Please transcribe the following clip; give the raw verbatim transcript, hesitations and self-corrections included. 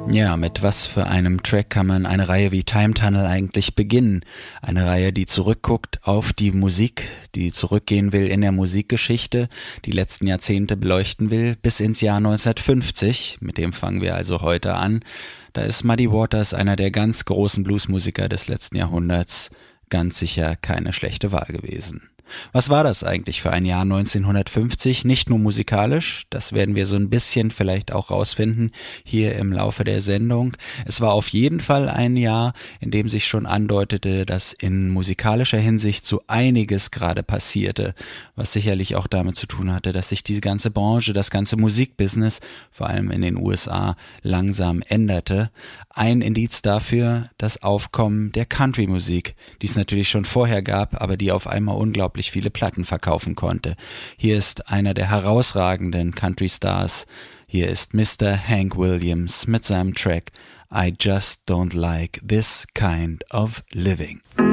Ja, mit was für einem Track kann man eine Reihe wie Time Tunnel eigentlich beginnen? Eine Reihe, die zurückguckt auf die Musik, die zurückgehen will in der Musikgeschichte, die letzten Jahrzehnte beleuchten will, bis ins Jahr neunzehnhundertfünfzig. Mit dem fangen wir also heute an. Da ist Muddy Waters einer der ganz großen Bluesmusiker des letzten Jahrhunderts. Ganz sicher keine schlechte Wahl gewesen. Was war das eigentlich für ein Jahr neunzehnhundertfünfzig? Nicht nur musikalisch, das werden wir so ein bisschen vielleicht auch rausfinden hier im Laufe der Sendung. Es war auf jeden Fall ein Jahr, in dem sich schon andeutete, dass in musikalischer Hinsicht so einiges gerade passierte, was sicherlich auch damit zu tun hatte, dass sich diese ganze Branche, das ganze Musikbusiness, vor allem in den U S A, langsam änderte. Ein Indiz dafür, das Aufkommen der Country-Musik, die es natürlich schon vorher gab, aber die auf einmal unglaublich viele Platten verkaufen konnte. Hier ist einer der herausragenden Country-Stars. Hier ist Mister Hank Williams mit seinem Track I Just Don't Like This Kind of Living.